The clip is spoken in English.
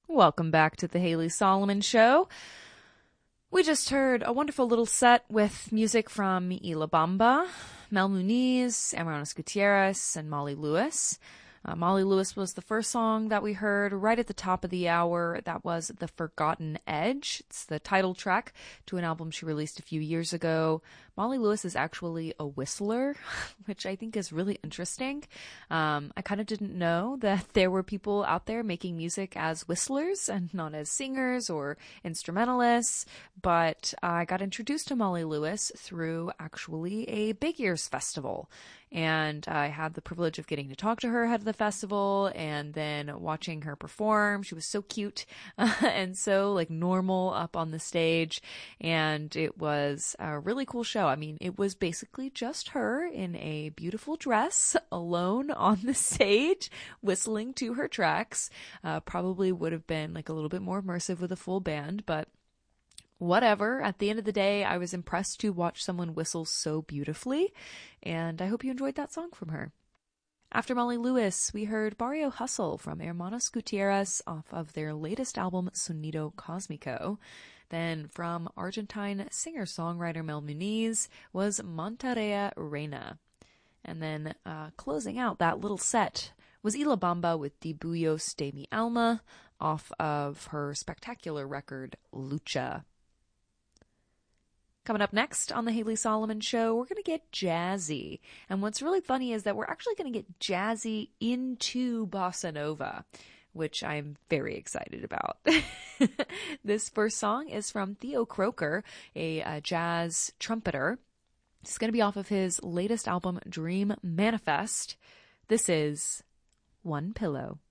Welcome back to the Haley Solomon Show. We just heard a wonderful little set with music from Ila Bamba, Mel Muniz, Amaranth Gutierrez, and Molly Lewis. Molly Lewis was the first song that we heard right at the top of the hour. That was The Forgotten Edge. It's the title track to an album she released a few years ago. Molly Lewis is actually a whistler, which I think is really interesting. I kind of didn't know that there were people out there making music as whistlers and not as singers or instrumentalists, but I got introduced to Molly Lewis through actually a Big Ears festival. And I had the privilege of getting to talk to her ahead of the festival and then watching her perform. She was so cute and so like normal up on the stage. And it was a really cool show. I mean, it was basically just her in a beautiful dress alone on the stage, whistling to her tracks. Probably would have been like a little bit more immersive with a full band, but whatever. At the end of the day, I was impressed to watch someone whistle so beautifully, and I hope you enjoyed that song from her. After Molly Lewis, we heard Barrio Hustle from Hermanos Gutierrez off of their latest album, Sonido Cosmico. Then from Argentine singer-songwriter Mel Muniz was Monterrey Reina. And then closing out that little set was Ila Bamba with Dibujos de mi Alma off of her spectacular record, Lucha. Coming up next on the Haley Solomon Show, we're going to get jazzy. And what's really funny is that we're actually going to get jazzy into bossa nova, which I'm very excited about. This first song is from Theo Croker, a jazz trumpeter. It's going to be off of his latest album, Dream Manifest. This is One Pillow.